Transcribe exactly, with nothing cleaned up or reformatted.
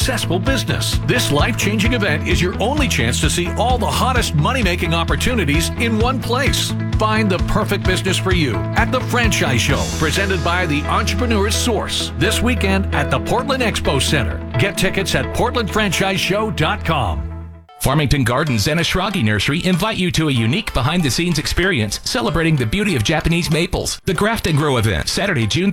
successful business. This life-changing event is your only chance to see all the hottest money-making opportunities in one place. Find the perfect business for you at the Franchise Show, presented by the Entrepreneur's Source, this weekend at the Portland Expo Center. Get tickets at portland franchise show dot com. Farmington Gardens and Ashragi Nursery invite you to a unique behind-the-scenes experience celebrating the beauty of Japanese maples. The Graft and Grow event, Saturday, June